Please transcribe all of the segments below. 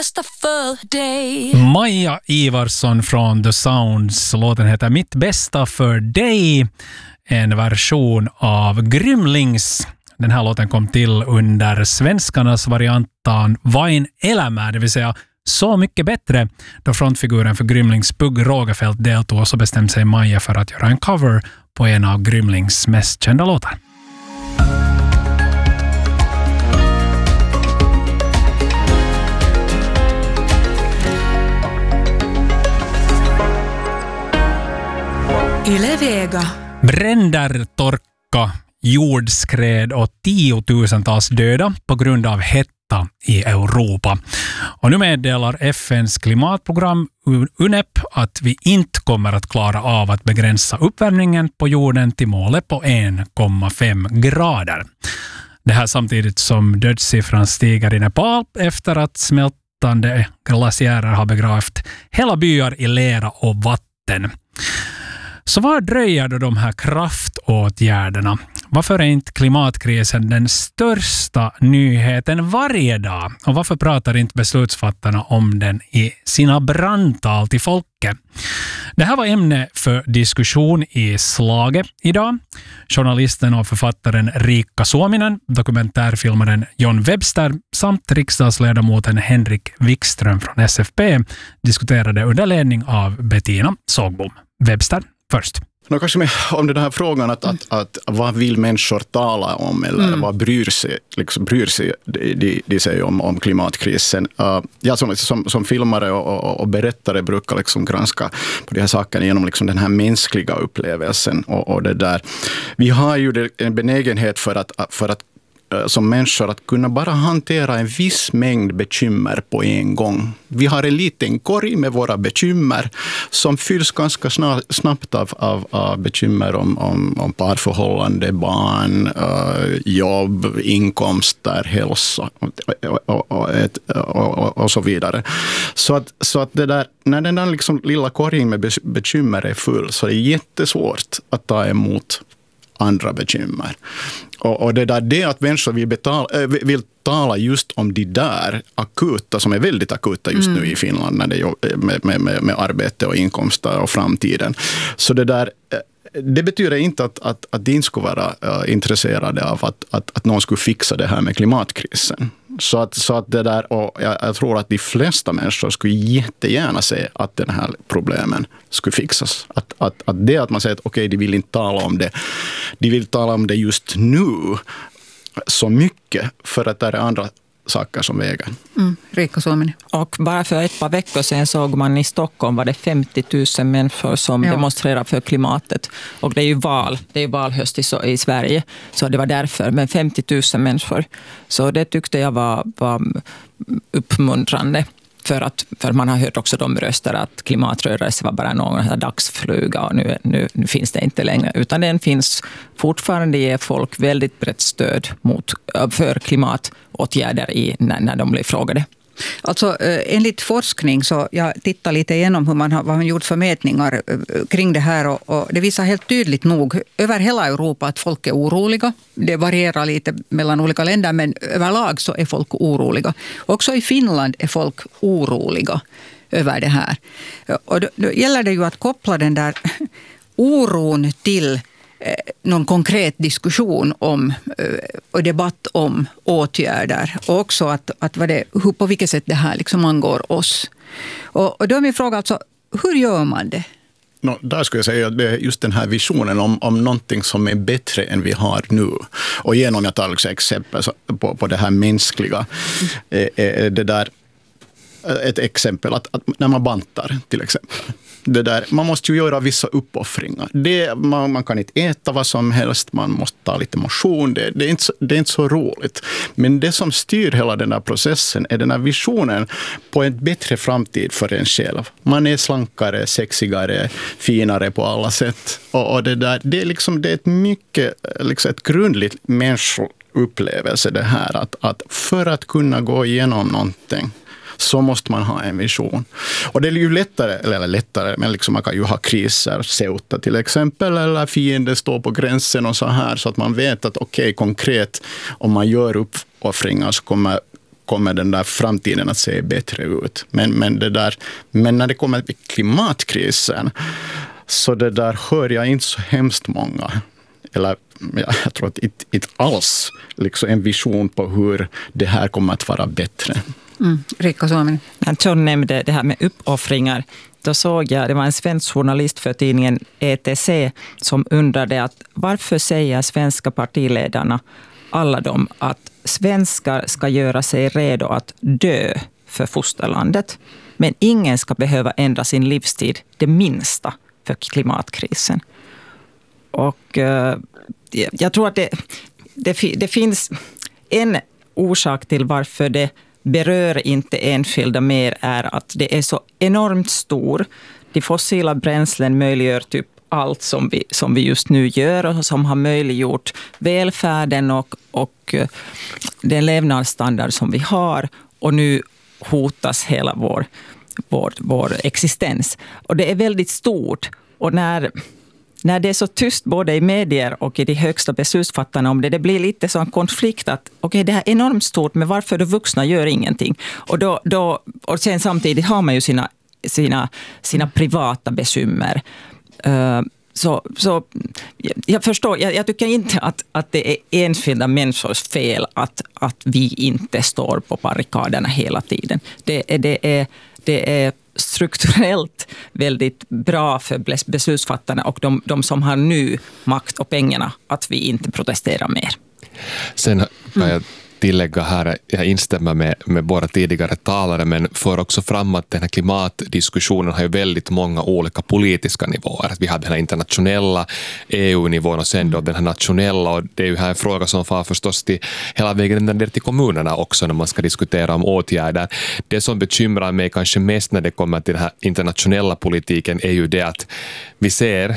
Maja Ivarsson från The Sounds. Låten heter Mitt bästa för dig. En version av Grymlings. Den här låten kom till under svenskarnas variantan Vain elämää, det vill säga Så mycket bättre. Då frontfiguren för Grymlings Pugh Rogefeldt deltog, så bestämde sig Maja för att göra en cover på en av Grymlings mest kända låtar. Yle Vega. Bränder, torka, jordskred och 10 000-tals döda på grund av hetta i Europa. Och nu meddelar FNs klimatprogram UNEP att vi inte kommer att klara av att begränsa uppvärmningen på jorden till målet på 1,5 grader. Det här samtidigt som dödssiffran stiger i Nepal efter att smältande glaciärer har begravt hela byar i lera och vatten. Så vad dröjer då de här kraftåtgärderna? Varför är inte klimatkrisen den största nyheten varje dag? Och varför pratar inte beslutsfattarna om den i sina brandtal till folket? Det här var ämne för diskussion i Slaget idag. Journalisten och författaren Riikka Suominen, dokumentärfilmaren John Webster samt riksdagsledamoten Henrik Wikström från SFP diskuterade under ledning av Bettina Sågbom. Webster först. Kanske om den här frågan att vad vill människor tala om eller vad bryr sig de sig om klimatkrisen. Jag som filmare och berättare brukar granska på de här sakerna genom den här mänskliga upplevelsen och det där. Vi har ju en benägenhet för att som människor att kunna bara hantera en viss mängd bekymmer på en gång. Vi har en liten korg med våra bekymmer som fylls ganska snabbt av bekymmer om parförhållande, barn, jobb, inkomster, hälsa och så vidare. Så att det där, när den där lilla korgen med bekymmer är full så är det jättesvårt att ta emot andra bekymmer. Och det att människor vill tala just om de där akuta, som är väldigt akuta just nu i Finland när det är med arbete och inkomster och framtiden. Så det betyder inte att de inte skulle vara intresserade av att någon skulle fixa det här med klimatkrisen. Så att det där, och jag tror att de flesta människor skulle jättegärna se att den här problemen skulle fixas. Att man säger att okej, de vill inte tala om det. De vill tala om det just nu så mycket för att det är andra saker som väger. Riikka Suominen. Och bara för ett par veckor sedan såg man i Stockholm var det 50 000 människor som demonstrerar för klimatet. Och det är ju valhöst i Sverige, så det var därför. Men 50 000 människor. Så det tyckte jag var uppmuntrande. För man har hört också de röster att klimatrörelse var bara någon dagsfluga och nu finns det inte längre. Utan den finns fortfarande, ger folk väldigt brett stöd för klimatåtgärder när de blir frågade. Alltså enligt forskning, så jag tittar lite igenom vad man gjort för mätningar kring det här och det visar helt tydligt nog över hela Europa att folk är oroliga. Det varierar lite mellan olika länder, men överlag så är folk oroliga. Också i Finland är folk oroliga över det här. Och då gäller det ju att koppla den där oron till någon konkret diskussion om och debatt om åtgärder och också att på vilket sätt det här angår oss. Och då är min fråga alltså, hur gör man det? Där skulle jag säga att det är just den här visionen om någonting som är bättre än vi har nu. Och genom jag tar exempel på det här mänskliga, det där ett exempel att när man bantar till exempel. Man måste ju göra vissa uppoffringar. Man kan inte äta vad som helst, man måste ta lite motion. Det är inte så roligt. Men det som styr hela den här processen är den här visionen på en bättre framtid för en själv. Man är slankare, sexigare, finare på alla sätt. Och det är ett mycket ett grundligt människoupplevelse det här. Att för att kunna gå igenom någonting så måste man ha en vision. Och det är ju lättare, men man kan ju ha kriser, Ceuta till exempel, eller fienden står på gränsen och så här, så att man vet att okej, konkret, om man gör uppoffringar så kommer den där framtiden att se bättre ut. Men när det kommer till klimatkrisen, så det där hör jag inte så hemskt många. Eller jag tror att inte alls liksom en vision på hur det här kommer att vara bättre. Riikka Suominen. John nämnde det här med uppoffringar. Då såg jag, det var en svensk journalist för tidningen ETC som undrade att varför säger svenska partiledarna, alla dem, att svenskar ska göra sig redo att dö för fosterlandet. Men ingen ska behöva ändra sin livstid det minsta för klimatkrisen. Och jag tror att det finns en orsak till varför det berör inte enskilda mer är att det är så enormt stor. De fossila bränslen möjliggör typ allt som vi just nu gör och som har möjliggjort välfärden och den levnadsstandard som vi har. Och nu hotas hela vår existens. Och det är väldigt stort. Och när det är så tyst både i medier och i de högsta beslutsfattarna om det blir lite sån konflikt att okej, det här är enormt stort, men varför de vuxna gör ingenting? Och sen samtidigt har man ju sina privata bekymmer. Så jag förstår, jag tycker inte att det är enskilda människors fel att vi inte står på barrikaderna hela tiden. Det är strukturellt väldigt bra för beslutsfattarna och de som har nu makt och pengarna att vi inte protesterar mer. Sen kan jag tillägga här, jag instämmer med våra tidigare talare, men för också fram att den här klimatdiskussionen har ju väldigt många olika politiska nivåer. Vi har den här internationella EU-nivån och sen då den här nationella, och det är ju här en fråga som far förstås till hela vägen ner till kommunerna också när man ska diskutera om åtgärder. Det som bekymrar mig kanske mest när det kommer till den här internationella politiken är ju det att vi ser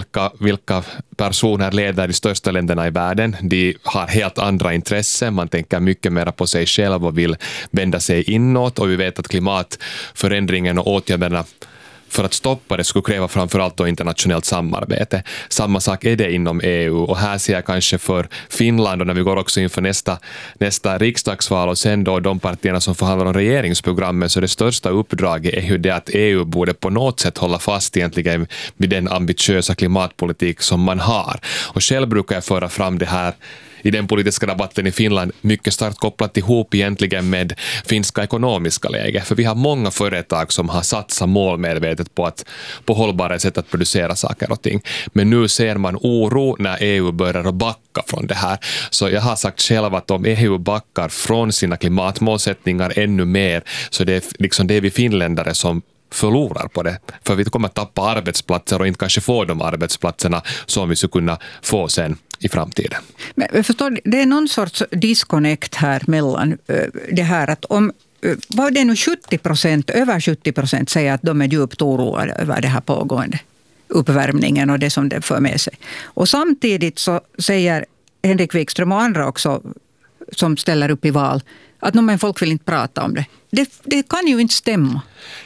vilka personer leder de största länderna i världen. De har helt andra intressen. Man tänker mycket mer på sig själv och vill vända sig inåt. Och vi vet att klimatförändringen och åtgärderna för att stoppa det skulle kräva framförallt då internationellt samarbete. Samma sak är det inom EU, och här ser jag kanske för Finland, och när vi går också inför nästa riksdagsval och sen då de partierna som förhandlar om regeringsprogrammet, så det största uppdraget är ju det att EU borde på något sätt hålla fast egentligen vid den ambitiösa klimatpolitik som man har. Och själv brukar jag föra fram det här i den politiska debatten i Finland mycket starkt kopplat ihop egentligen med finska ekonomiska läge. För vi har många företag som har satsat målmedvetet på hållbara sätt att producera saker och ting. Men nu ser man oro när EU börjar backa från det här. Så jag har sagt själv att om EU backar från sina klimatmålsättningar ännu mer, så det är liksom det vi finländare som förlorar på det. För vi kommer att tappa arbetsplatser och inte kanske få de arbetsplatserna som vi skulle kunna få sen i framtiden. Men jag förstår, det är någon sorts disconnect här mellan det här att om vad det nu 70%, över 70% säger att de är djupt oroade över det här pågående uppvärmningen och det som det för med sig. Och samtidigt så säger Henrik Wikström och andra också som ställer upp i val att men folk vill inte prata om det. Det kan ju inte stämma.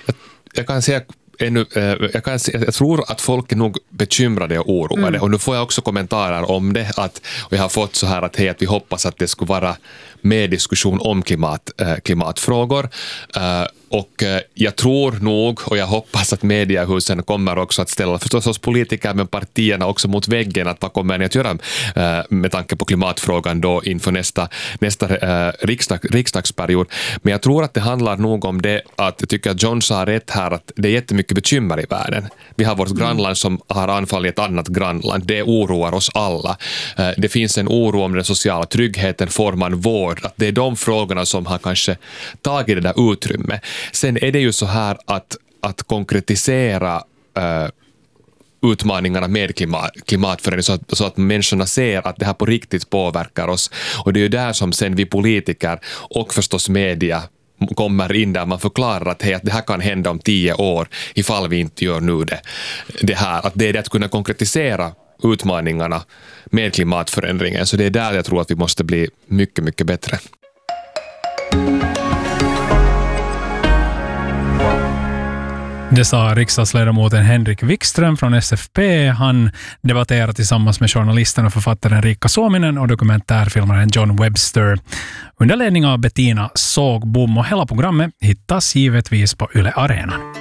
Jag kan säga jag tror att folk är nog bekymrade och oroade. Och nu får jag också kommentarer om det. Och jag har fått så här att vi hoppas att det skulle vara mer diskussion om klimatfrågor. Och jag tror nog och jag hoppas att mediehusen kommer också att ställa förstås oss politiker men partierna också mot väggen att vad kommer ni att göra med tanke på klimatfrågan då inför nästa riksdagsperiod. Men jag tror att det handlar nog om det att jag tycker att John sa rätt här att det är jättemycket bekymmer i världen. Vi har vårt grannland som har anfallit ett annat grannland. Det oroar oss alla. Det finns en oro om den sociala tryggheten, får man vård. Att det är de frågorna som har kanske tagit det där utrymme. Sen är det ju så här att konkretisera utmaningarna med klimatförändring så att människorna ser att det här på riktigt påverkar oss. Och det är ju där som sen vi politiker och förstås media kommer in där man förklarar att det här kan hända om 10 år ifall vi inte gör nu det här. Att det är det att kunna konkretisera utmaningarna med klimatförändringen. Så det är där jag tror att vi måste bli mycket, mycket bättre. Det sa riksdagsledamoten Henrik Wikström från SFP. Han debatterar tillsammans med journalisten och författaren Riikka Suominen och dokumentärfilmaren John Webster under ledning av Bettina Sågbom. Och hela programmet hittas givetvis på Yle Arena.